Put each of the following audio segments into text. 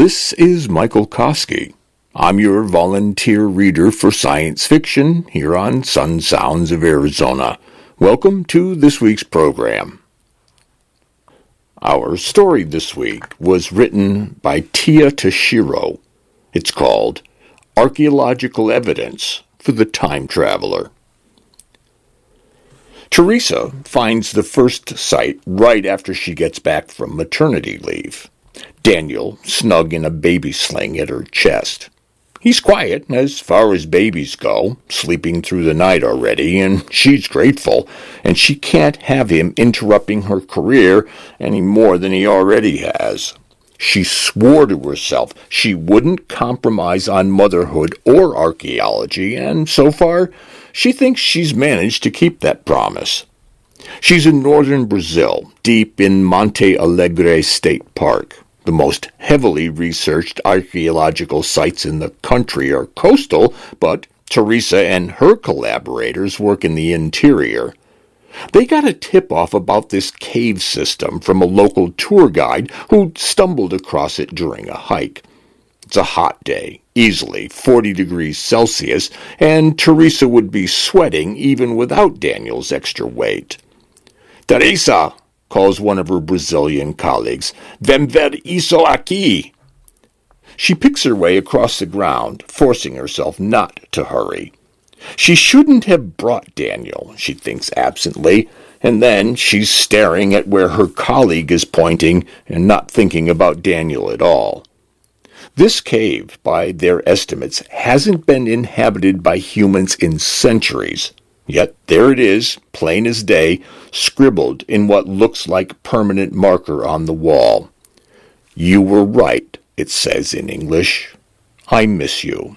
This is Michael Koski. I'm your volunteer reader for science fiction here on Sun Sounds of Arizona. Welcome to this week's program. Our story this week was written by Tia Tashiro. It's called Archaeological Evidence for the Time Traveler. Teresa finds the first site right after she gets back from maternity leave. Daniel snug in a baby sling at her chest. He's quiet as far as babies go, sleeping through the night already, and she's grateful, and she can't have him interrupting her career any more than he already has. She swore to herself she wouldn't compromise on motherhood or archaeology, and so far, she thinks she's managed to keep that promise. She's in northern Brazil, deep in Monte Alegre State Park. The most heavily researched archaeological sites in the country are coastal, but Teresa and her collaborators work in the interior. They got a tip-off about this cave system from a local tour guide who stumbled across it during a hike. It's a hot day, easily 40 degrees Celsius, and Teresa would be sweating even without Daniel's extra weight. "Teresa!" calls one of her Brazilian colleagues. "Vem ver isso aqui!" She picks her way across the ground, forcing herself not to hurry. She shouldn't have brought Daniel, she thinks absently, and then she's staring at where her colleague is pointing and not thinking about Daniel at all. This cave, by their estimates, hasn't been inhabited by humans in centuries. Yet there it is, plain as day, scribbled in what looks like permanent marker on the wall. "You were right," it says in English. "I miss you."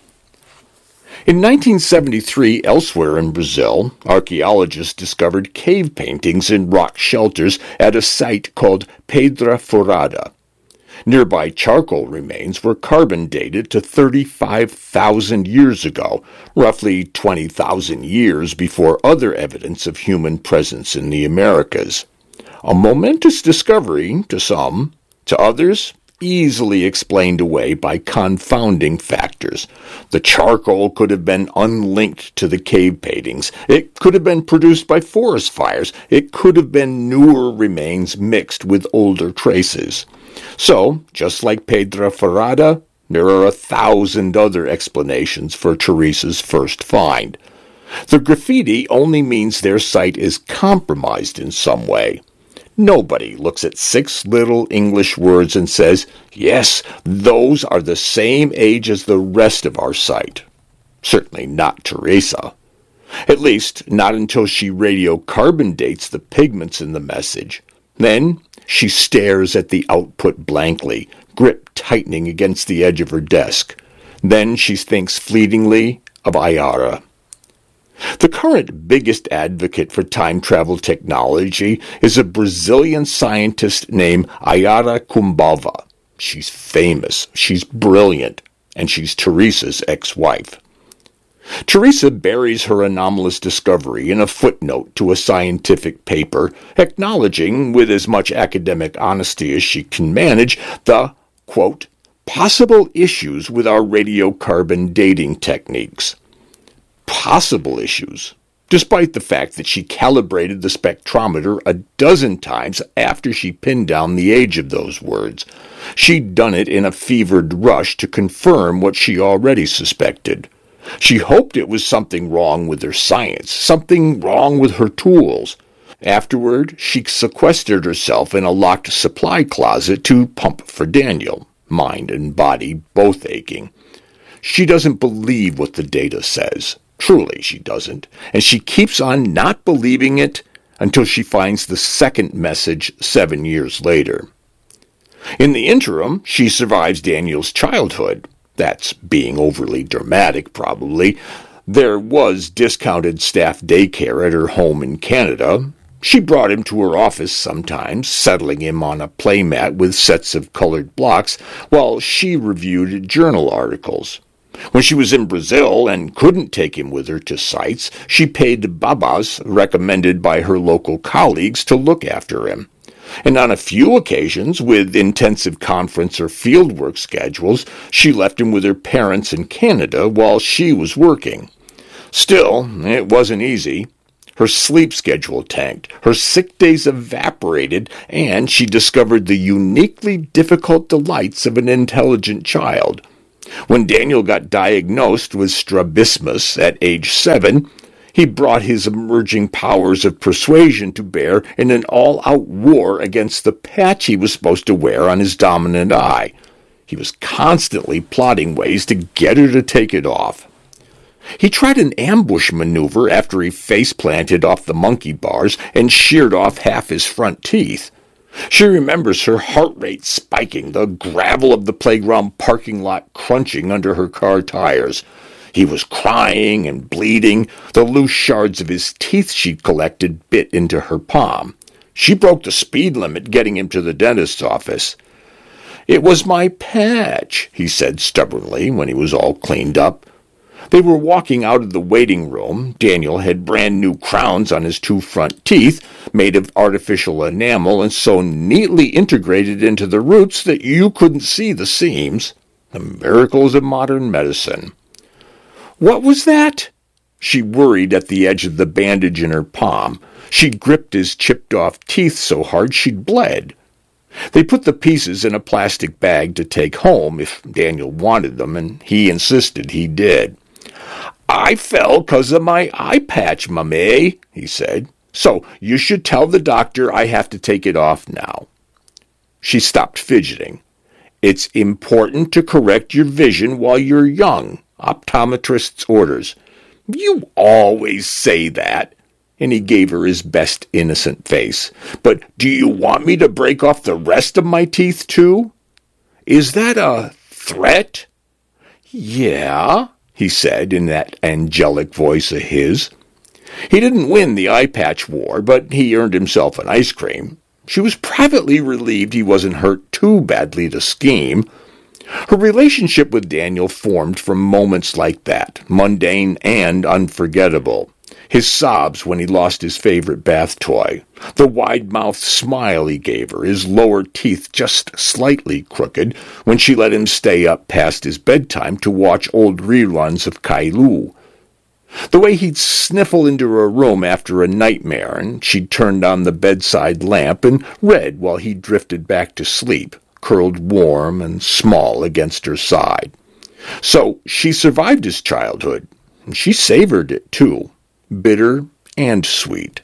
In 1973, elsewhere in Brazil, archaeologists discovered cave paintings in rock shelters at a site called Pedra Furada. Nearby charcoal remains were carbon dated to 35,000 years ago, roughly 20,000 years before other evidence of human presence in the Americas. A momentous discovery to some, to others, easily explained away by confounding factors. The charcoal could have been unlinked to the cave paintings. It could have been produced by forest fires. It could have been newer remains mixed with older traces. So, just like Pedra Furada, there are 1,000 other explanations for Teresa's first find. The graffiti only means their site is compromised in some way. Nobody looks at 6 little English words and says, "Yes, those are the same age as the rest of our site." Certainly not Teresa. At least, not until she radiocarbon dates the pigments in the message. Then, she stares at the output blankly, grip tightening against the edge of her desk. Then she thinks fleetingly of Ayara. The current biggest advocate for time travel technology is a Brazilian scientist named Ayara Kumbava. She's famous, she's brilliant, and she's Teresa's ex-wife. Teresa buries her anomalous discovery in a footnote to a scientific paper, acknowledging, with as much academic honesty as she can manage, the, quote, possible issues with our radiocarbon dating techniques. Possible issues, despite the fact that she calibrated the spectrometer a dozen times after she pinned down the age of those words. She'd done it in a fevered rush to confirm what she already suspected. She hoped it was something wrong with her science, something wrong with her tools. Afterward, she sequestered herself in a locked supply closet to pump for Daniel, mind and body both aching. She doesn't believe what the data says. Truly, she doesn't, and she keeps on not believing it until she finds the second message 7 years later. In the interim, she survives Daniel's childhood. That's being overly dramatic, probably. There was discounted staff daycare at her home in Canada. She brought him to her office sometimes, settling him on a playmat with sets of colored blocks, while she reviewed journal articles. When she was in Brazil and couldn't take him with her to sites, she paid babas recommended by her local colleagues to look after him. And on a few occasions, with intensive conference or fieldwork schedules, she left him with her parents in Canada while she was working. Still, it wasn't easy. Her sleep schedule tanked, her sick days evaporated, and she discovered the uniquely difficult delights of an intelligent child. When Daniel got diagnosed with strabismus at age 7, he brought his emerging powers of persuasion to bear in an all-out war against the patch he was supposed to wear on his dominant eye. He was constantly plotting ways to get her to take it off. He tried an ambush maneuver after he face-planted off the monkey bars and sheared off half his front teeth. She remembers her heart rate spiking, the gravel of the playground parking lot crunching under her car tires. He was crying and bleeding. The loose shards of his teeth she'd collected bit into her palm. She broke the speed limit getting him to the dentist's office. "It was my patch," he said stubbornly when he was all cleaned up. They were walking out of the waiting room. Daniel had brand new crowns on his 2 front teeth, made of artificial enamel and so neatly integrated into the roots that you couldn't see the seams. The miracles of modern medicine. "What was that?" She worried at the edge of the bandage in her palm. She'd gripped his chipped-off teeth so hard she'd bled. They put the pieces in a plastic bag to take home if Daniel wanted them, and he insisted he did. "I fell 'cause of my eye patch, Mamie," he said. "So you should tell the doctor I have to take it off now." She stopped fidgeting. "It's important to correct your vision while you're young. Optometrist's orders." "You always say that." And he gave her his best innocent face. "But do you want me to break off the rest of my teeth, too?" "Is that a threat?" "Yeah," he said in that angelic voice of his. He didn't win the eye patch war, but he earned himself an ice cream. She was privately relieved he wasn't hurt too badly to scheme. Her relationship with Daniel formed from moments like that, mundane and unforgettable. His sobs when he lost his favorite bath toy, the wide-mouthed smile he gave her, his lower teeth just slightly crooked when she let him stay up past his bedtime to watch old reruns of Kailu. The way he'd sniffle into her room after a nightmare, and she'd turned on the bedside lamp and read while he drifted back to sleep, curled warm and small against her side. So she survived his childhood, and she savored it too. Bitter and sweet.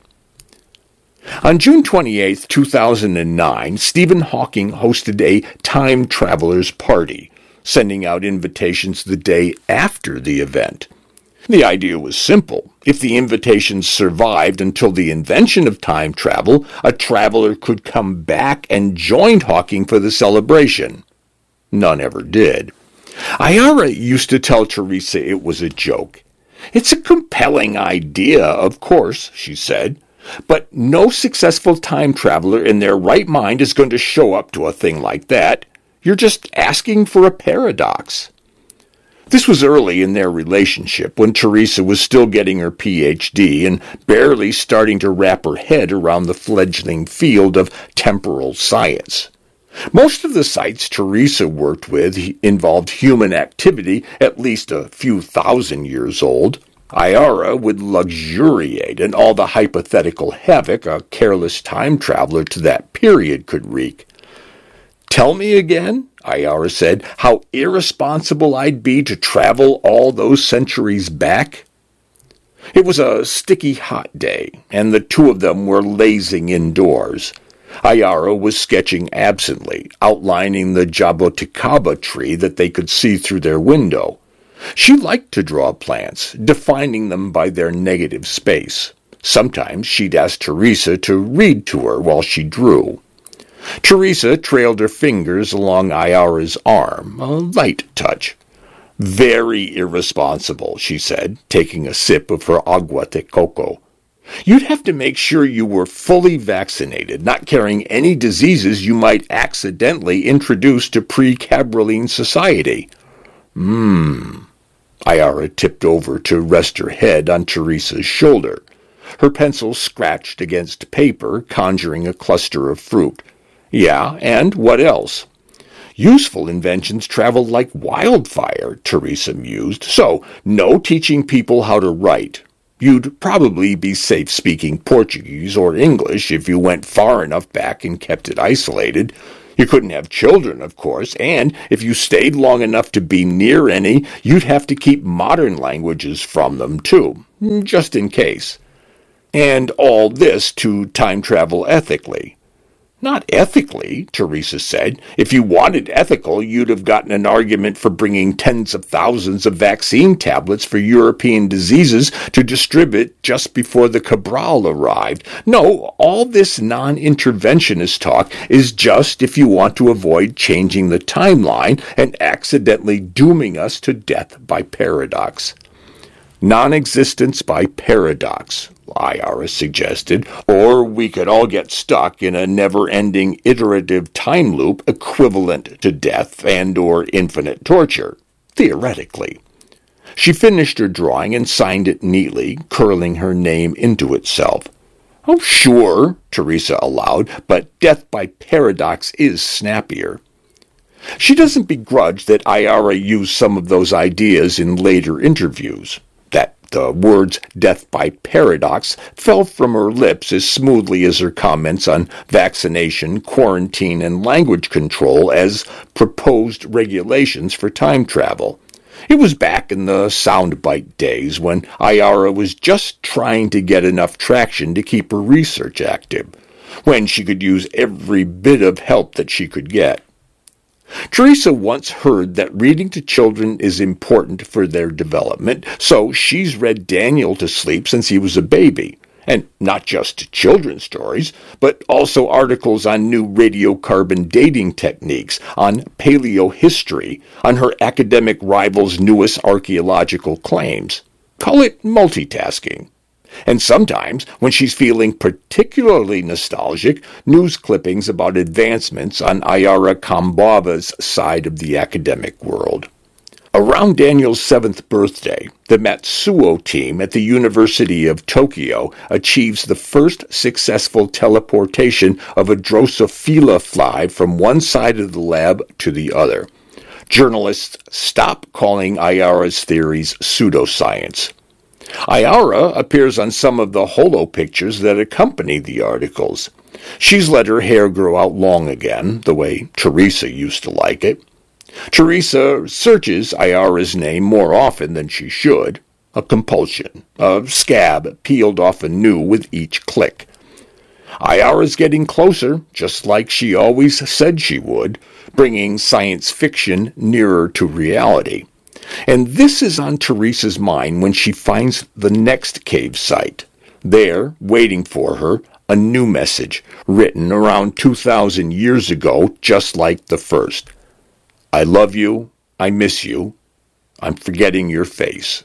On June 28, 2009, Stephen Hawking hosted a time traveler's party, sending out invitations the day after the event. The idea was simple. If the invitations survived until the invention of time travel, a traveler could come back and join Hawking for the celebration. None ever did. Ayara used to tell Teresa it was a joke. "It's a compelling idea, of course," she said, "but no successful time traveler in their right mind is going to show up to a thing like that. You're just asking for a paradox." This was early in their relationship, when Teresa was still getting her Ph.D. and barely starting to wrap her head around the fledgling field of temporal science. Most of the sites Teresa worked with involved human activity at least a few thousand years old. Ayara would luxuriate in all the hypothetical havoc a careless time traveler to that period could wreak. "Tell me again," Ayara said, "how irresponsible I'd be to travel all those centuries back." It was a sticky hot day, and the two of them were lazing indoors. Ayara was sketching absently, outlining the jaboticaba tree that they could see through their window. She liked to draw plants, defining them by their negative space. Sometimes she'd ask Teresa to read to her while she drew. Teresa trailed her fingers along Ayara's arm, a light touch. "Very irresponsible," she said, taking a sip of her agua de coco. "You'd have to make sure you were fully vaccinated, not carrying any diseases you might accidentally introduce to pre-Cabrilline society." Ayara tipped over to rest her head on Teresa's shoulder. Her pencil scratched against paper, conjuring a cluster of fruit. Yeah, and what else? Useful inventions travel like wildfire, Teresa mused, so no teaching people how to write. You'd probably be safe speaking Portuguese or English if you went far enough back and kept it isolated. You couldn't have children, of course, and if you stayed long enough to be near any, you'd have to keep modern languages from them, too, just in case. And all this to time travel ethically. Not ethically, Teresa said. If you wanted ethical, you'd have gotten an argument for bringing tens of thousands of vaccine tablets for European diseases to distribute just before the Cabral arrived. No, all this non-interventionist talk is just if you want to avoid changing the timeline and accidentally dooming us to death by paradox. Non-existence by paradox, Ayara suggested, or we could all get stuck in a never-ending iterative time loop equivalent to death and or infinite torture, theoretically. She finished her drawing and signed it neatly, curling her name into itself. Oh, sure, Teresa allowed, but death by paradox is snappier. She doesn't begrudge that Ayara used some of those ideas in later interviews. That the words death by paradox fell from her lips as smoothly as her comments on vaccination, quarantine, and language control as proposed regulations for time travel. It was back in the soundbite days when Ayara was just trying to get enough traction to keep her research active, when she could use every bit of help that she could get. Teresa once heard that reading to children is important for their development, so she's read Daniel to sleep since he was a baby. And not just children's stories, but also articles on new radiocarbon dating techniques, on paleohistory, on her academic rival's newest archaeological claims. Call it multitasking. And sometimes, when she's feeling particularly nostalgic, news clippings about advancements on Ayara Kambava's side of the academic world. Around Daniel's 7th birthday, the Matsuo team at the University of Tokyo achieves the first successful teleportation of a Drosophila fly from one side of the lab to the other. Journalists stop calling Ayara's theories pseudoscience. Ayara appears on some of the holo pictures that accompany the articles. She's let her hair grow out long again, the way Teresa used to like it. Teresa searches Ayara's name more often than she should, a compulsion, a scab peeled off anew with each click. Ayara's getting closer, just like she always said she would, bringing science fiction nearer to reality. And this is on Teresa's mind when she finds the next cave site. There, waiting for her, a new message, written around 2,000 years ago, just like the first. I love you, I miss you, I'm forgetting your face.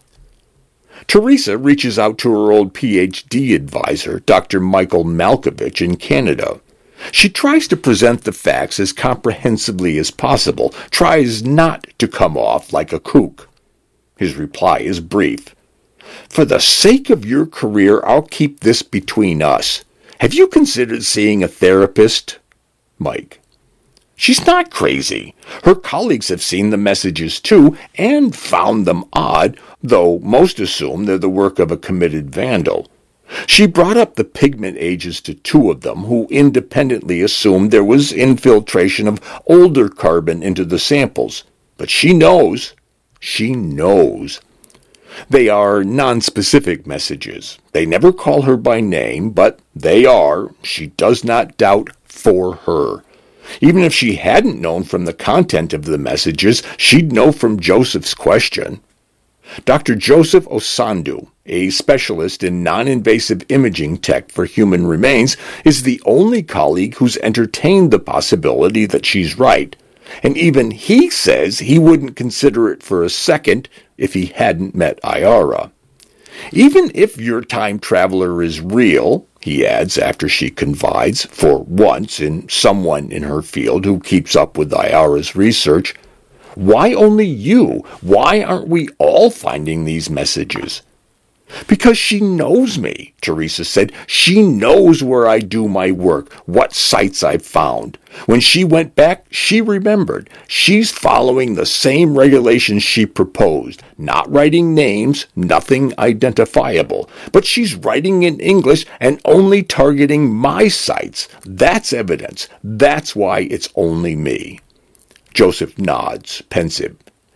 Teresa reaches out to her old PhD advisor, Dr. Michael Malkovich in Canada. She tries to present the facts as comprehensively as possible, tries not to come off like a kook. His reply is brief. For the sake of your career, I'll keep this between us. Have you considered seeing a therapist? Mike. She's not crazy. Her colleagues have seen the messages too, and found them odd, though most assume they're the work of a committed vandal. She brought up the pigment ages to two of them, who independently assumed there was infiltration of older carbon into the samples. But she knows. She knows. They are nonspecific messages. They never call her by name, but they are, she does not doubt, for her. Even if she hadn't known from the content of the messages, she'd know from Joseph's question. Dr. Joseph Osandu, a specialist in non-invasive imaging tech for human remains, is the only colleague who's entertained the possibility that she's right, and even he says he wouldn't consider it for a second if he hadn't met Ayara. Even if your time traveler is real, he adds after she confides, for once, in someone in her field who keeps up with Ayara's research, why only you? Why aren't we all finding these messages? Because she knows me, Teresa said. She knows where I do my work, what sites I've found. When she went back, she remembered. She's following the same regulations she proposed, not writing names, nothing identifiable. But she's writing in English and only targeting my sites. That's evidence. That's why it's only me. Joseph nods, pensive.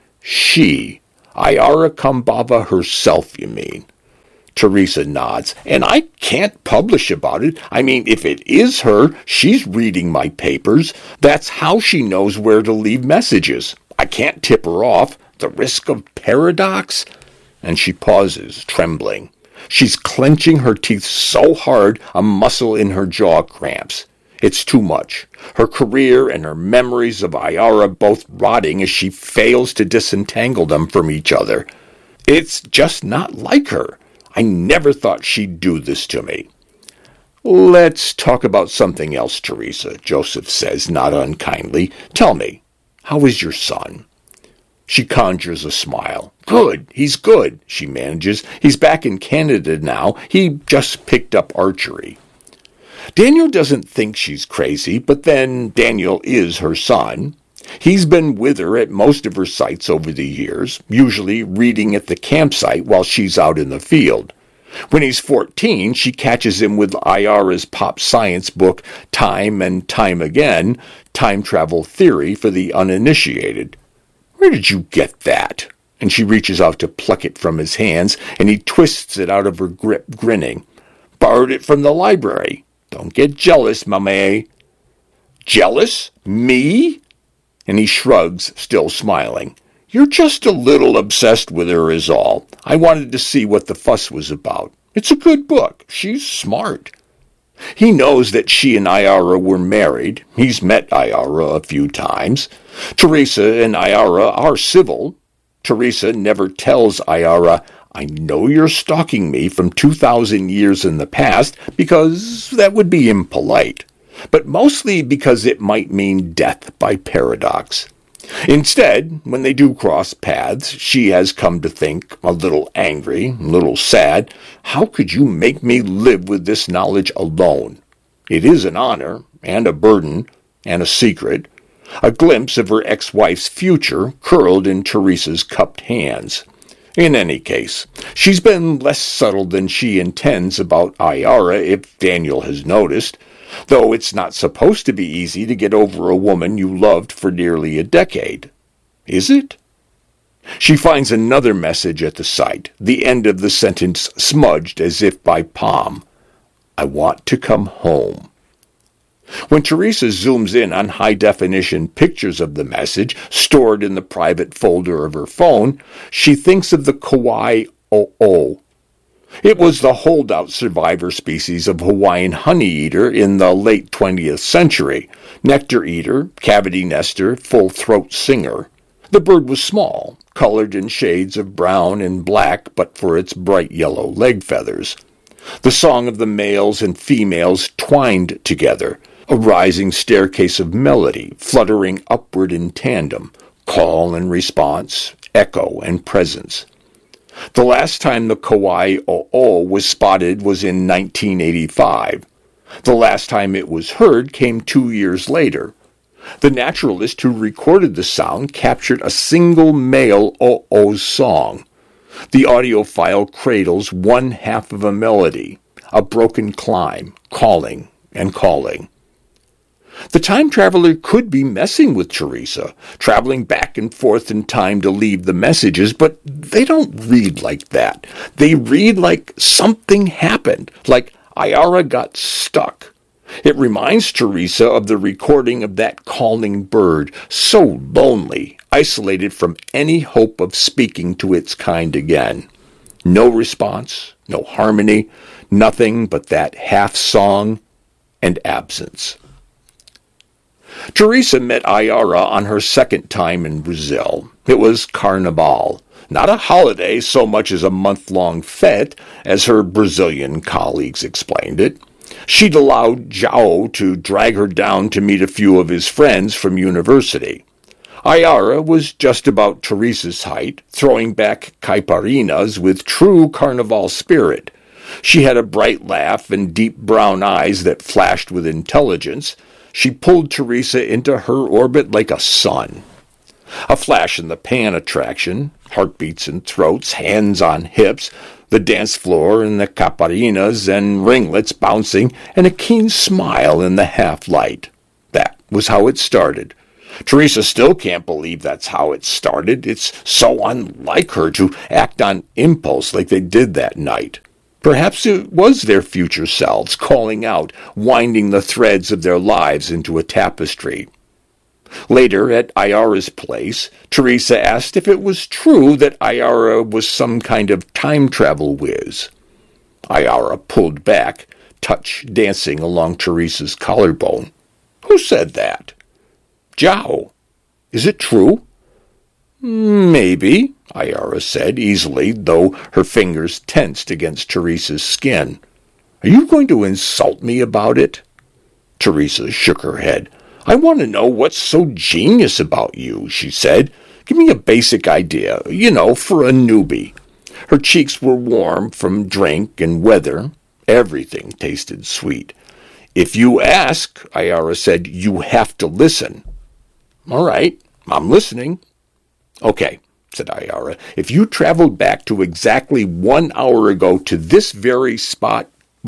She, Ayara Kambava herself, you mean? Teresa nods. And I can't publish about it. I mean, if it is her, she's reading my papers. That's how she knows where to leave messages. I can't tip her off. The risk of paradox? And she pauses, trembling. She's clenching her teeth so hard a muscle in her jaw cramps. It's too much. Her career and her memories of Ayara both rotting as she fails to disentangle them from each other. It's just not like her. I never thought she'd do this to me. Let's talk about something else, Teresa, Joseph says, not unkindly. Tell me, how is your son? She conjures a smile. Good, he's good, she manages. He's back in Canada now. He just picked up archery. Daniel doesn't think she's crazy, but then Daniel is her son. He's been with her at most of her sites over the years, usually reading at the campsite while she's out in the field. When he's 14, she catches him with Ayara's pop science book, Time and Time Again, Time Travel Theory for the Uninitiated. Where did you get that? And she reaches out to pluck it from his hands, and he twists it out of her grip, grinning. Borrowed it from the library. Don't get jealous, Mamé. Jealous? Me? And he shrugs, still smiling. You're just a little obsessed with her is all. I wanted to see what the fuss was about. It's a good book. She's smart. He knows that she and Ayara were married. He's met Ayara a few times. Teresa and Ayara are civil. Teresa never tells Ayara, I know you're stalking me from 2,000 years in the past, because that would be impolite. But mostly because it might mean death by paradox. Instead, when they do cross paths, she has come to think, a little angry, a little sad, how could you make me live with this knowledge alone? It is an honor, and a burden, and a secret, a glimpse of her ex-wife's future curled in Teresa's cupped hands. In any case, she's been less subtle than she intends about Ayara, if Daniel has noticed, though it's not supposed to be easy to get over a woman you loved for nearly a decade. Is it? She finds another message at the site, the end of the sentence smudged as if by palm. I want to come home. When Teresa zooms in on high-definition pictures of the message stored in the private folder of her phone, she thinks of the Kauai o'o. It was the holdout survivor species of Hawaiian honeyeater in the late 20th century. Nectar eater, cavity nester, full-throat singer. The bird was small, colored in shades of brown and black but for its bright yellow leg feathers. The song of the males and females twined together, a rising staircase of melody fluttering upward in tandem, call and response, echo and presence. The last time the Kauai o'o was spotted was in 1985. The last time it was heard came 2 years later. The naturalist who recorded the sound captured a single male o'o's song. The audio file cradles one half of a melody, a broken climb, calling and calling. The time traveler could be messing with Teresa, traveling back and forth in time to leave the messages, but they don't read like that. They read like something happened, like Ayara got stuck. It reminds Teresa of the recording of that calling bird, so lonely, isolated from any hope of speaking to its kind again. No response, no harmony, nothing but that half-song and absence. Teresa met Ayara on her second time in Brazil. It was Carnival, not a holiday so much as a month-long fete, as her Brazilian colleagues explained it. She'd allowed João to drag her down to meet a few of his friends from university. Ayara was just about Teresa's height, throwing back caiparinas with true carnival spirit. She had a bright laugh and deep brown eyes that flashed with intelligence. She pulled Teresa into her orbit like a sun. A flash-in-the-pan attraction, heartbeats and throats, hands on hips, the dance floor and the caparinas and ringlets bouncing, and a keen smile in the half-light. That was how it started. Teresa still can't believe that's how it started. It's so unlike her to act on impulse like they did that night. Perhaps it was their future selves calling out, winding the threads of their lives into a tapestry. Later, at Ayara's place, Teresa asked if it was true that Ayara was some kind of time travel whiz. Ayara pulled back, touch dancing along Teresa's collarbone. Who said that? Zhao. Is it true? Maybe, Ayara said easily, though her fingers tensed against Teresa's skin. Are you going to insult me about it? Teresa shook her head. I want to know what's so genius about you, she said. Give me a basic idea, for a newbie. Her cheeks were warm from drink and weather. Everything tasted sweet. If you ask, Ayara said, you have to listen. All right, I'm listening. Okay, said Ayara, if you traveled back to exactly 1 hour ago to this very spot,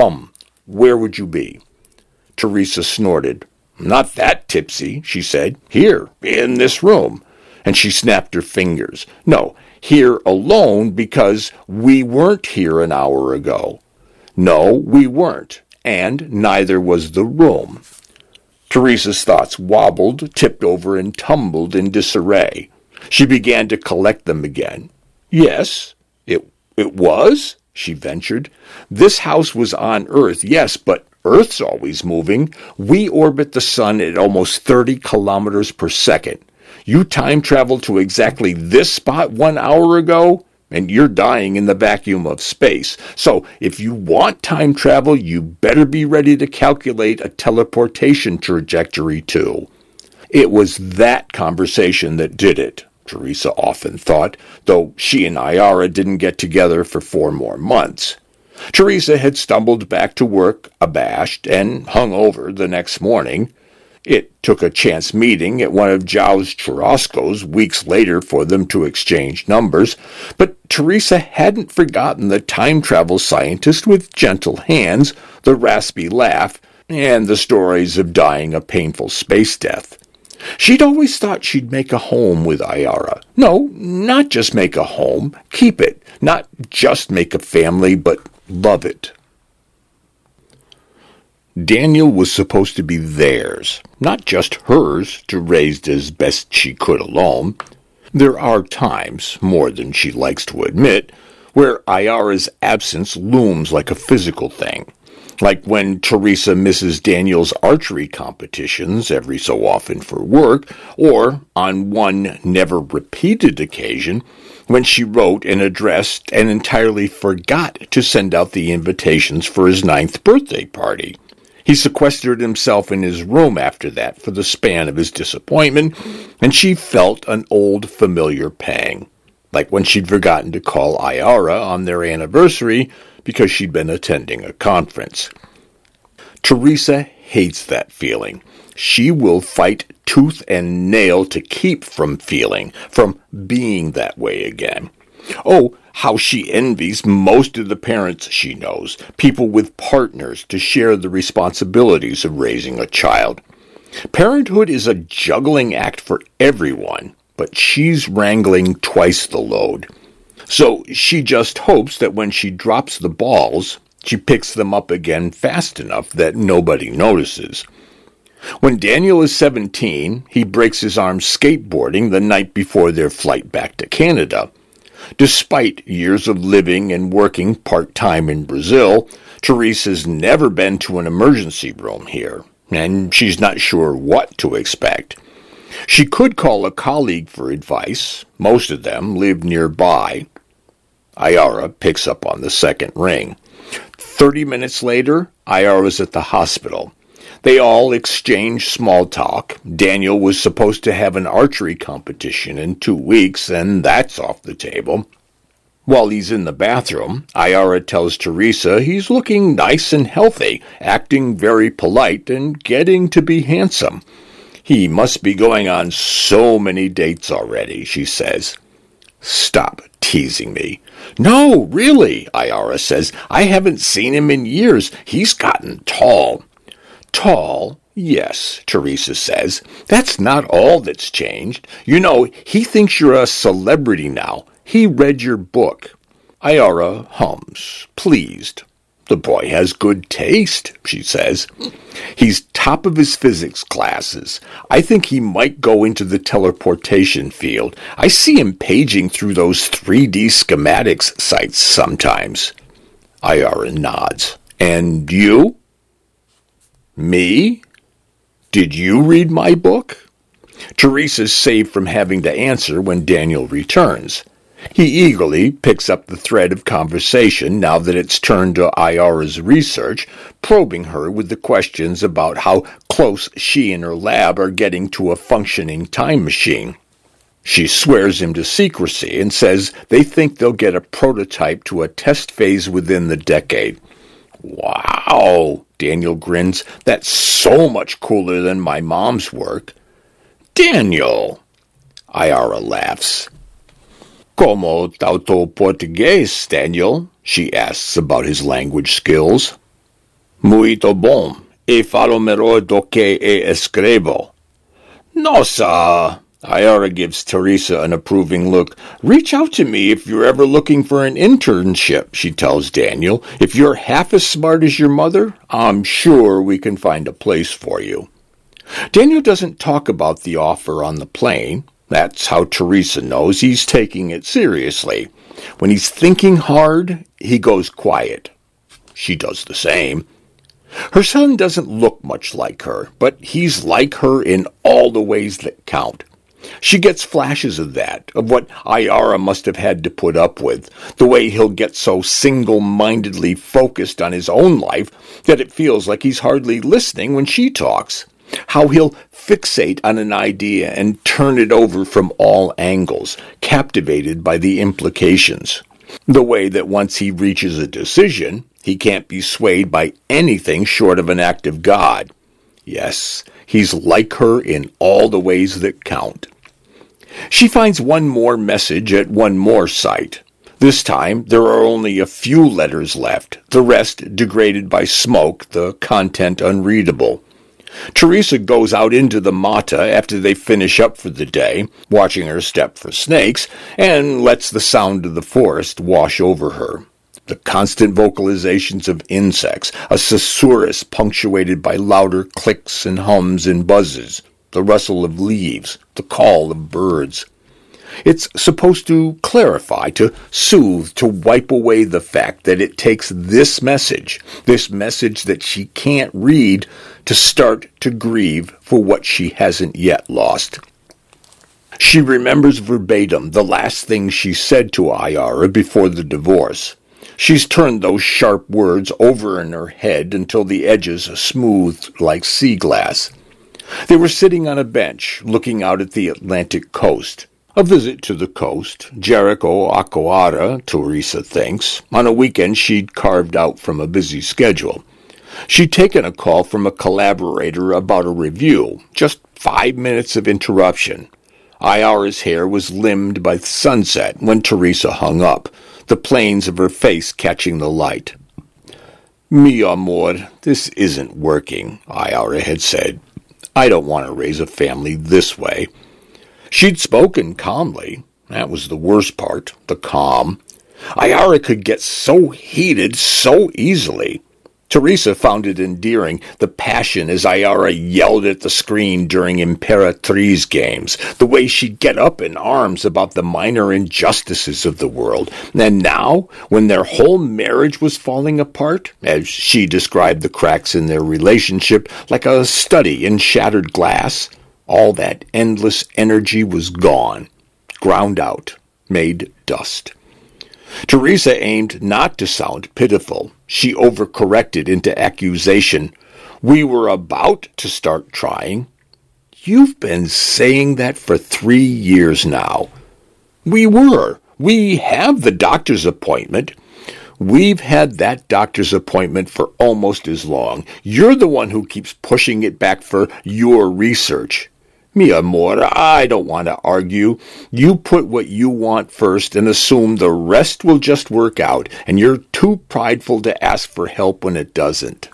where would you be? Teresa snorted. Not that tipsy, she said. Here, in this room. And she snapped her fingers. No, here alone because we weren't here an hour ago. No, we weren't, and neither was the room. Teresa's thoughts wobbled, tipped over, and tumbled in disarray. She began to collect them again. Yes, it was, she ventured. This house was on Earth, yes, but Earth's always moving. We orbit the sun at almost 30 kilometers per second. You time traveled to exactly this spot 1 hour ago, and you're dying in the vacuum of space. So if you want time travel, you better be ready to calculate a teleportation trajectory too. It was that conversation that did it, Teresa often thought, though she and Ayara didn't get together for 4 more months. Teresa had stumbled back to work, abashed and hungover the next morning. It took a chance meeting at one of Zhao's churrascos weeks later for them to exchange numbers, but Teresa hadn't forgotten the time travel scientist with gentle hands, the raspy laugh, and the stories of dying a painful space death. She'd always thought she'd make a home with Ayara. No, not just make a home, keep it. Not just make a family, but love it. Daniel was supposed to be theirs, not just hers, to raise as best she could alone. There are times, more than she likes to admit, where Ayara's absence looms like a physical thing, like when Teresa misses Daniel's archery competitions every so often for work, or on one never-repeated occasion, when she wrote and addressed and entirely forgot to send out the invitations for his 9th birthday party. He sequestered himself in his room after that for the span of his disappointment, and she felt an old familiar pang, like when she'd forgotten to call Ayara on their anniversary because she'd been attending a conference. Teresa hates that feeling. She will fight tooth and nail to keep from feeling, from being that way again. Oh, how she envies most of the parents she knows, people with partners to share the responsibilities of raising a child. Parenthood is a juggling act for everyone, but she's wrangling twice the load. So she just hopes that when she drops the balls, she picks them up again fast enough that nobody notices. When Daniel is 17, he breaks his arm skateboarding the night before their flight back to Canada. Despite years of living and working part-time in Brazil, Teresa's never been to an emergency room here, and she's not sure what to expect. She could call a colleague for advice. Most of them live nearby. Ayara picks up on the second ring. 30 minutes later, Ayara's at the hospital. They all exchange small talk. Daniel was supposed to have an archery competition in 2 weeks, and that's off the table. While he's in the bathroom, Ayara tells Teresa he's looking nice and healthy, acting very polite, and getting to be handsome. He must be going on so many dates already, she says. Stop teasing me. No, really, Ayara says. I haven't seen him in years. He's gotten tall. Tall? Yes, Teresa says. That's not all that's changed. You know, he thinks you're a celebrity now. He read your book. Ayara hums, pleased. The boy has good taste, she says. He's top of his physics classes. I think he might go into the teleportation field. I see him paging through those 3D schematics sites sometimes. Ayara nods. And you? Me? Did you read my book? Teresa's saved from having to answer when Daniel returns. He eagerly picks up the thread of conversation now that it's turned to Ayara's research, probing her with the questions about how close she and her lab are getting to a functioning time machine. She swears him to secrecy and says they think they'll get a prototype to a test phase within the decade. Wow, Daniel grins. That's so much cooler than my mom's work. Daniel, Ayara laughs. Como tauto português, Daniel? She asks about his language skills. Muito bom. E falo melhor do que escrevo. Nossa! Ayara gives Teresa an approving look. Reach out to me if you're ever looking for an internship, she tells Daniel. If you're half as smart as your mother, I'm sure we can find a place for you. Daniel doesn't talk about the offer on the plane. That's how Teresa knows he's taking it seriously. When he's thinking hard, he goes quiet. She does the same. Her son doesn't look much like her, but he's like her in all the ways that count. She gets flashes of that, of what Ayara must have had to put up with, the way he'll get so single-mindedly focused on his own life that it feels like he's hardly listening when she talks. How he'll fixate on an idea and turn it over from all angles, captivated by the implications. The way that once he reaches a decision, he can't be swayed by anything short of an act of God. Yes, he's like her in all the ways that count. She finds one more message at one more site. This time, there are only a few letters left, the rest degraded by smoke, the content unreadable. Teresa goes out into the mata after they finish up for the day, watching her step for snakes, and lets the sound of the forest wash over her. The constant vocalizations of insects, a susurrus punctuated by louder clicks and hums and buzzes, the rustle of leaves, the call of birds. It's supposed to clarify, to soothe, to wipe away the fact that it takes this message that she can't read, to start to grieve for what she hasn't yet lost. She remembers verbatim the last thing she said to Ayara before the divorce. She's turned those sharp words over in her head until the edges are smoothed like sea glass. They were sitting on a bench, looking out at the Atlantic coast. A visit to the coast, Jericho Akoara, Teresa thinks, on a weekend she'd carved out from a busy schedule. She'd taken a call from a collaborator about a review, just 5 minutes of interruption. Ayara's hair was limned by sunset when Teresa hung up, the planes of her face catching the light. Mi amor, this isn't working, Ayara had said. I don't want to raise a family this way. She'd spoken calmly. That was the worst part, the calm. Ayara could get so heated so easily. Teresa found it endearing, the passion as Ayara yelled at the screen during Imperatriz games, the way she'd get up in arms about the minor injustices of the world. And now, when their whole marriage was falling apart, as she described the cracks in their relationship like a study in shattered glass, all that endless energy was gone, ground out, made dust. Teresa aimed not to sound pitiful. She overcorrected into accusation. We were about to start trying. You've been saying that for 3 years now. We were. We have the doctor's appointment. We've had that doctor's appointment for almost as long. You're the one who keeps pushing it back for your research. Mi amor, I don't want to argue. You put what you want first and assume the rest will just work out, and you're too prideful to ask for help when it doesn't.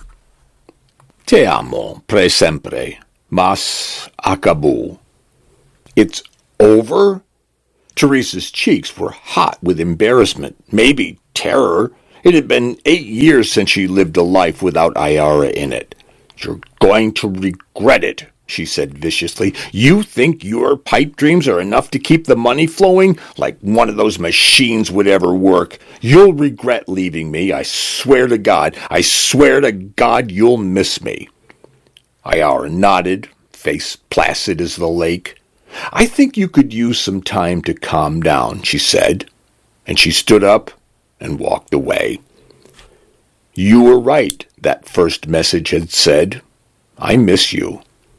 Te amo, pre sempre, mas acabou. It's over? Teresa's cheeks were hot with embarrassment, maybe terror. It had been 8 years since she lived a life without Ayara in it. You're going to regret it, she said viciously. You think your pipe dreams are enough to keep the money flowing? Like one of those machines would ever work. You'll regret leaving me. I swear to God you'll miss me. Ayara nodded, face placid as the lake. I think you could use some time to calm down, she said, and she stood up and walked away. You were right, that first message had said. I miss you.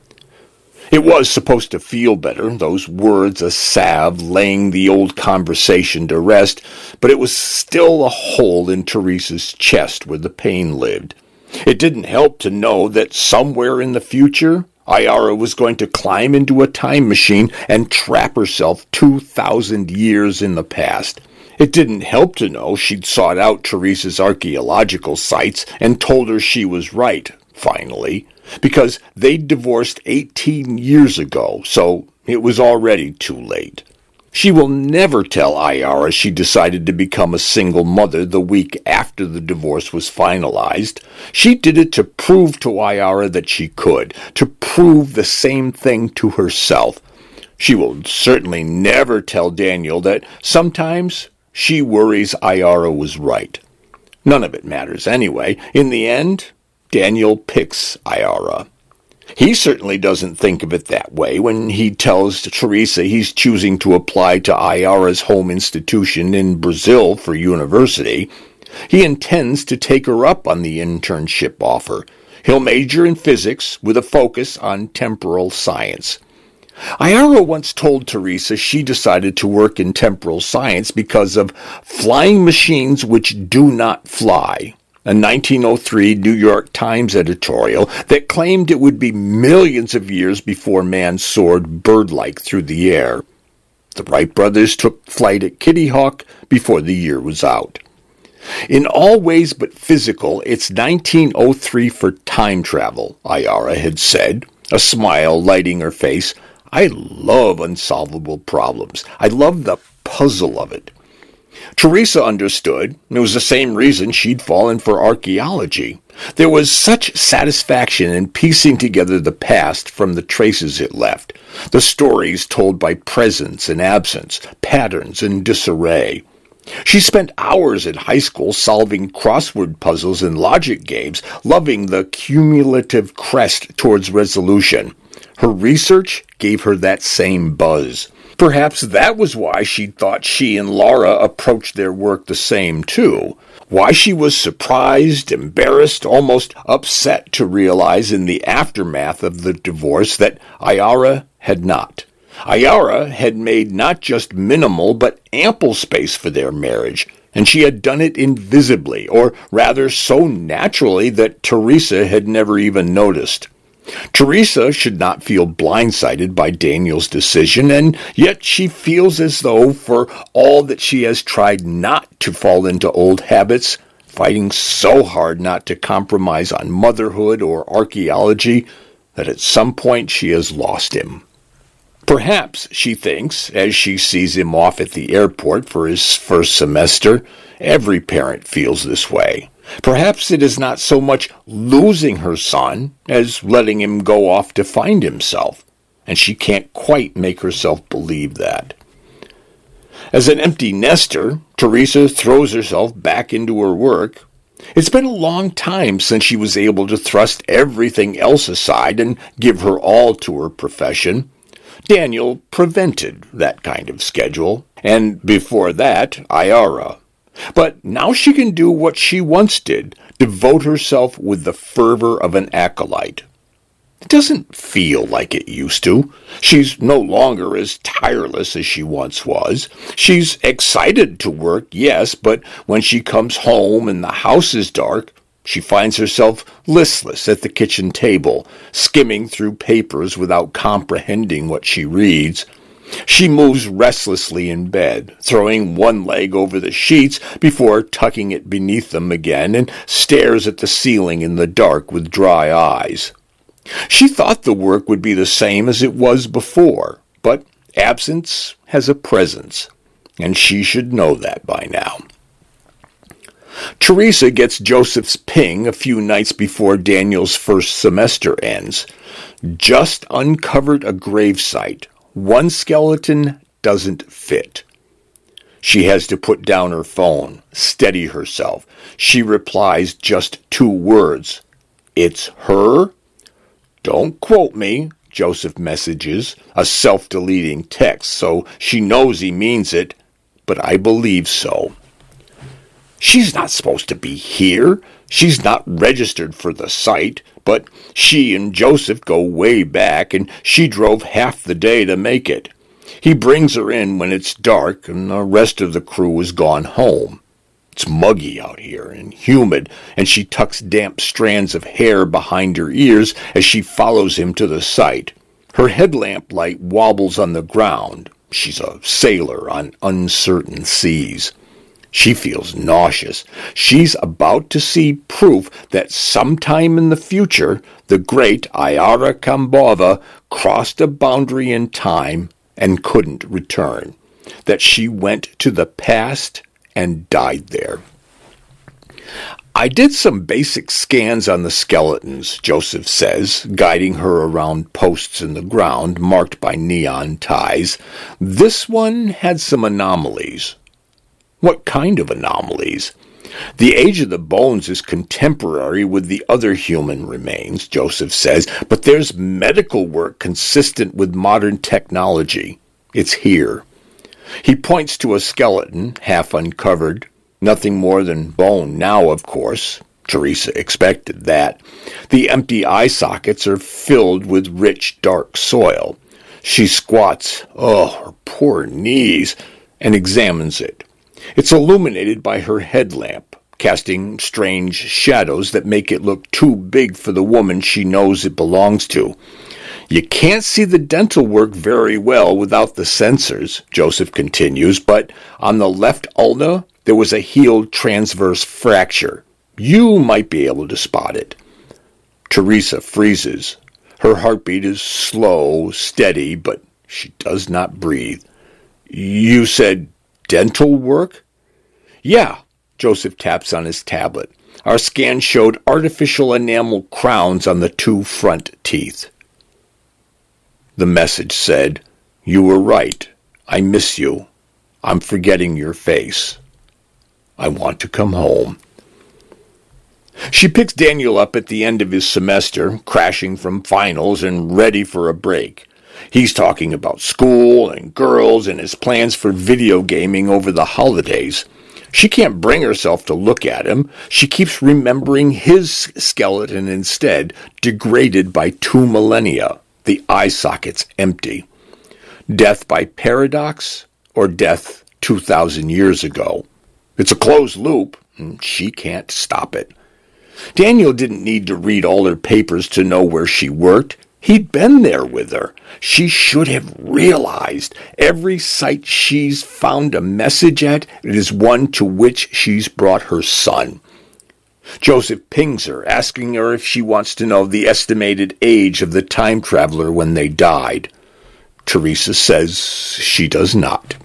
It was supposed to feel better, those words a salve laying the old conversation to rest, but it was still a hole in Teresa's chest where the pain lived. It didn't help to know that somewhere in the future, Ayara was going to climb into a time machine and trap herself 2,000 years in the past. It didn't help to know she'd sought out Teresa's archaeological sites and told her she was right, finally, because they'd divorced 18 years ago, so it was already too late. She will never tell Ayara she decided to become a single mother the week after the divorce was finalized. She did it to prove to Ayara that she could, to prove the same thing to herself. She will certainly never tell Daniel that sometimes she worries Ayara was right. None of it matters anyway. In the end, Daniel picks Ayara. He certainly doesn't think of it that way when he tells Teresa he's choosing to apply to Ayara's home institution in Brazil for university. He intends to take her up on the internship offer. He'll major in physics with a focus on temporal science. Ayara once told Teresa she decided to work in temporal science because of flying machines which do not fly. A 1903 New York Times editorial that claimed it would be millions of years before man soared bird-like through the air. The Wright brothers took flight at Kitty Hawk before the year was out. In all ways but physical, it's 1903 for time travel, Ayara had said, a smile lighting her face. I love unsolvable problems. I love the puzzle of it. Teresa understood. It was the same reason she'd fallen for archaeology. There was such satisfaction in piecing together the past from the traces it left, the stories told by presence and absence, patterns and disarray. She spent hours in high school solving crossword puzzles and logic games, loving the cumulative crest towards resolution. Her research gave her that same buzz. Perhaps that was why she thought she and Laura approached their work the same, too. Why she was surprised, embarrassed, almost upset to realize in the aftermath of the divorce that Ayara had not. Ayara had made not just minimal but ample space for their marriage, and she had done it invisibly, or rather so naturally that Teresa had never even noticed. Teresa should not feel blindsided by Daniel's decision, and yet she feels as though, for all that she has tried not to fall into old habits, fighting so hard not to compromise on motherhood or archaeology, that at some point she has lost him. Perhaps, she thinks, as she sees him off at the airport for his first semester, every parent feels this way. Perhaps it is not so much losing her son as letting him go off to find himself, and she can't quite make herself believe that. As an empty nester, Teresa throws herself back into her work. It's been a long time since she was able to thrust everything else aside and give her all to her profession. Daniel prevented that kind of schedule, and before that, Ayara. But now she can do what she once did, devote herself with the fervor of an acolyte. It doesn't feel like it used to. She's no longer as tireless as she once was. She's excited to work, yes, but when she comes home and the house is dark, she finds herself listless at the kitchen table, skimming through papers without comprehending what she reads. She moves restlessly in bed, throwing one leg over the sheets before tucking it beneath them again, and stares at the ceiling in the dark with dry eyes. She thought the work would be the same as it was before, but absence has a presence, and she should know that by now. Teresa gets Joseph's ping a few nights before Daniel's first semester ends. Just uncovered a gravesite. One skeleton doesn't fit. She has to put down her phone, steady herself. She replies just 2 words. "It's her?" "Don't quote me," Joseph messages, a self-deleting text, so she knows he means it, but I believe so. She's not supposed to be here. She's not registered for the site, but she and Joseph go way back, and she drove half the day to make it. He brings her in when it's dark, and the rest of the crew is gone home. It's muggy out here and humid, and she tucks damp strands of hair behind her ears as she follows him to the site. Her headlamp light wobbles on the ground. She's a sailor on uncertain seas. She feels nauseous. She's about to see proof that sometime in the future, the great Ayara Kambova crossed a boundary in time and couldn't return. That she went to the past and died there. "I did some basic scans on the skeletons," Joseph says, guiding her around posts in the ground marked by neon ties. "This one had some anomalies." "What kind of anomalies?" "The age of the bones is contemporary with the other human remains," Joseph says, "but there's medical work consistent with modern technology. It's here." He points to a skeleton, half uncovered. Nothing more than bone now, of course. Teresa expected that. The empty eye sockets are filled with rich, dark soil. She squats, her poor knees, and examines it. It's illuminated by her headlamp, casting strange shadows that make it look too big for the woman she knows it belongs to. "You can't see the dental work very well without the sensors," Joseph continues, "but on the left ulna there was a healed transverse fracture. You might be able to spot it." Teresa freezes. Her heartbeat is slow, steady, but she does not breathe. "You said dental work?" "Yeah," Joseph taps on his tablet. "Our scan showed artificial enamel crowns on the 2 front teeth." The message said, "You were right. I miss you. I'm forgetting your face. I want to come home." She picks Daniel up at the end of his semester, crashing from finals and ready for a break. He's talking about school and girls and his plans for video gaming over the holidays. She can't bring herself to look at him. She keeps remembering his skeleton instead, degraded by 2 millennia, the eye sockets empty. Death by paradox or death 2,000 years ago? It's a closed loop, and she can't stop it. Daniel didn't need to read all her papers to know where she worked. He'd been there with her. She should have realized every site she's found a message at is one to which she's brought her son. Joseph pings her, asking her if she wants to know the estimated age of the time traveler when they died. Teresa says she does not.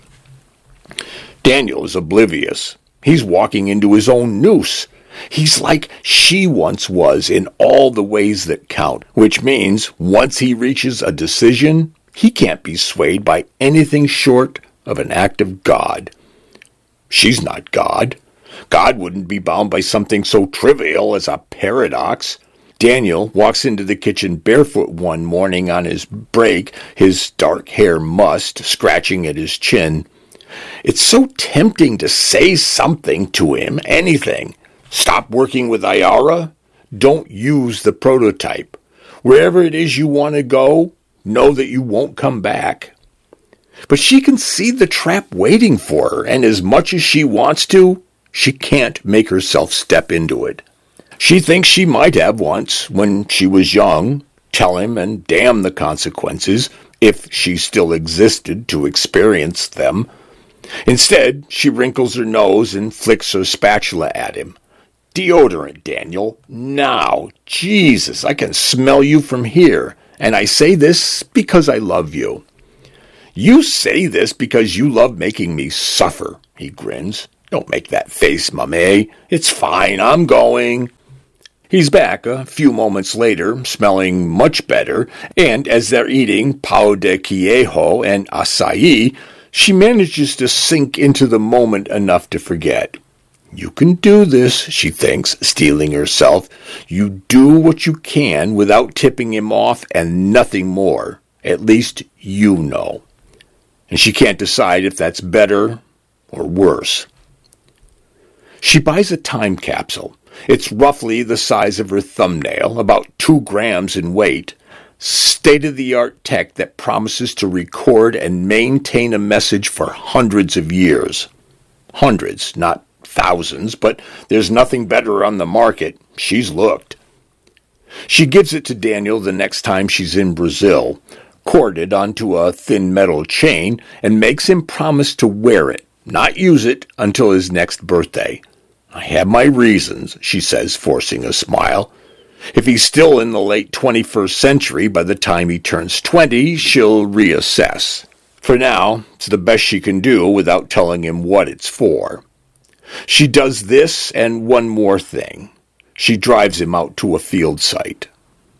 Daniel is oblivious. He's walking into his own noose. He's like she once was in all the ways that count, which means once he reaches a decision, he can't be swayed by anything short of an act of God. She's not God. God wouldn't be bound by something so trivial as a paradox. Daniel walks into the kitchen barefoot one morning on his break, his dark hair mussed, scratching at his chin. It's so tempting to say something to him, anything. Stop working with Ayara. Don't use the prototype. Wherever it is you want to go, know that you won't come back. But she can see the trap waiting for her, and as much as she wants to, she can't make herself step into it. She thinks she might have once, when she was young, tell him and damn the consequences, if she still existed to experience them. Instead, she wrinkles her nose and flicks her spatula at him. Deodorant, Daniel. Now. Jesus, I can smell you from here, and I say this because I love you. You say this because you love making me suffer, he grins. Don't make that face, Mamé. It's fine, I'm going. He's back a few moments later, smelling much better, and as they're eating pão de queijo and açaí, she manages to sink into the moment enough to forget. You can do this, she thinks, steeling herself. You do what you can without tipping him off and nothing more. At least you know. And she can't decide if that's better or worse. She buys a time capsule. It's roughly the size of her thumbnail, about 2 grams in weight. State-of-the-art tech that promises to record and maintain a message for hundreds of years. Hundreds, not thousands, but there's nothing better on the market. She's looked. She gives it to Daniel the next time she's in Brazil, corded onto a thin metal chain, and makes him promise to wear it, not use it, until his next birthday. I have my reasons, she says, forcing a smile. If he's still in the late 21st century by the time he turns 20, she'll reassess. For now, it's the best she can do without telling him what it's for. She does this and one more thing. She drives him out to a field site.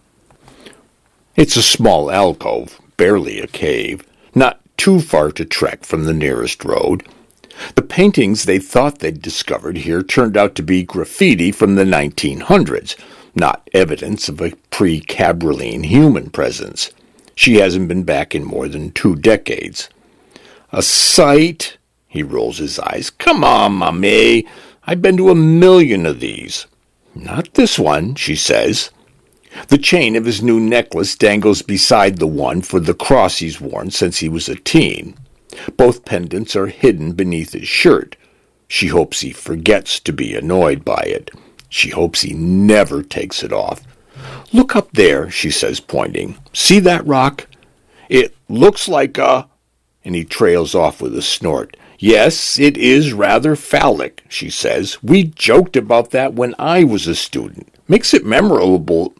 It's a small alcove, barely a cave, not too far to trek from the nearest road. The paintings they thought they'd discovered here turned out to be graffiti from the 1900s, not evidence of a pre-Cabralline human presence. She hasn't been back in more than 2 decades. A site? He rolls his eyes. Come on, Mamé. I've been to 1,000,000 of these. Not this one, she says. The chain of his new necklace dangles beside the one for the cross he's worn since he was a teen. Both pendants are hidden beneath his shirt. She hopes he forgets to be annoyed by it. She hopes he never takes it off. Look up there, she says, pointing. See that rock? It looks like a... And he trails off with a snort. Yes, it is rather phallic, she says. We joked about that when I was a student. Makes it memorable,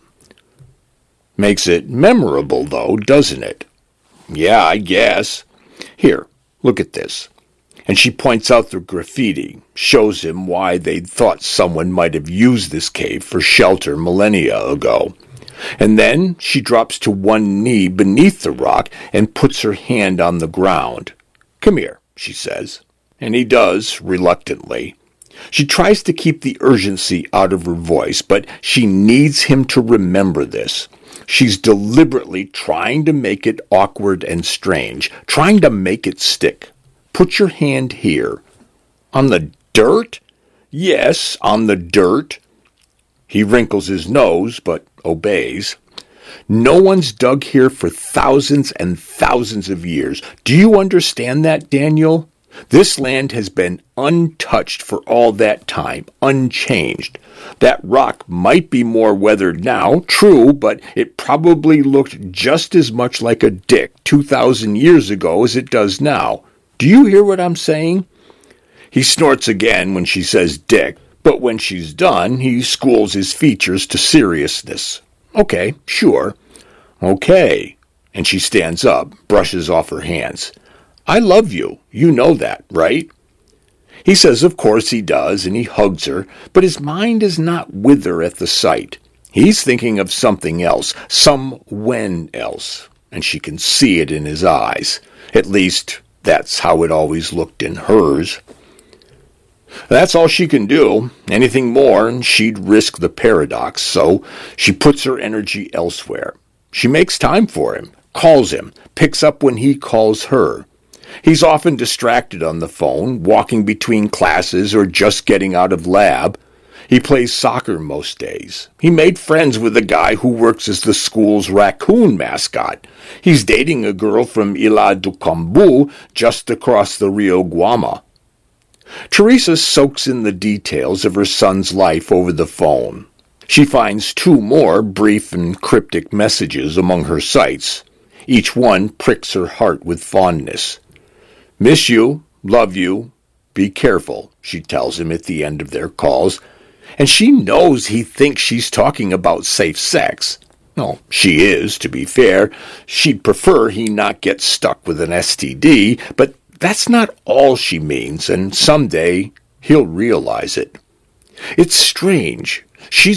though, doesn't it? Yeah, I guess. Here, look at this. And she points out the graffiti, shows him why they'd thought someone might have used this cave for shelter millennia ago. And then she drops to one knee beneath the rock and puts her hand on the ground. Come here, she says. And he does, reluctantly. She tries to keep the urgency out of her voice, but she needs him to remember this. She's deliberately trying to make it awkward and strange, trying to make it stick. Put your hand here. On the dirt? Yes, on the dirt. He wrinkles his nose, but obeys. No one's dug here for thousands and thousands of years. Do you understand that, Daniel? This land has been untouched for all that time, unchanged. That rock might be more weathered now, true, but it probably looked just as much like a dick 2,000 years ago as it does now. Do you hear what I'm saying? He snorts again when she says dick, but when she's done, he schools his features to seriousness. Okay, sure. Okay. And she stands up, brushes off her hands. I love you. You know that, right? He says of course he does, and he hugs her, but his mind is not with her at the sight. He's thinking of something else, some when else, and she can see it in his eyes. At least, that's how it always looked in hers. That's all she can do. Anything more, and she'd risk the paradox, so she puts her energy elsewhere. She makes time for him, calls him, picks up when he calls her. He's often distracted on the phone, walking between classes or just getting out of lab. He plays soccer most days. He made friends with a guy who works as the school's raccoon mascot. He's dating a girl from Ila do Cambu, just across the Rio Guama. Teresa soaks in the details of her son's life over the phone. She finds 2 more brief and cryptic messages among her sights. Each one pricks her heart with fondness. "Miss you, love you, be careful," she tells him at the end of their calls. And she knows he thinks she's talking about safe sex. No, she is, to be fair. She'd prefer he not get stuck with an STD, but that's not all she means, and someday he'll realize it. It's strange. She's